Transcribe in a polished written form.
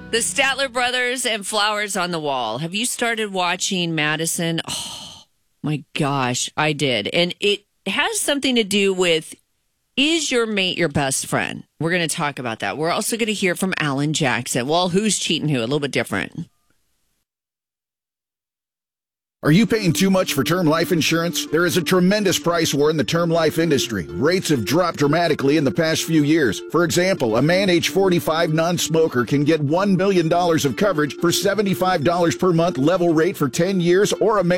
The Statler Brothers and Flowers on the Wall. Have you started watching Madison? Oh, my gosh, I did. And it has something to do with, is your mate your best friend? We're going to talk about that. We're also going to hear from Alan Jackson. Well, who's cheating who? A little bit different. Are you paying too much for term life insurance? There is a tremendous price war in the term life industry. Rates have dropped dramatically in the past few years. For example, a man age 45 non-smoker can get $1 million of coverage for $75 per month level rate for 10 years, or a man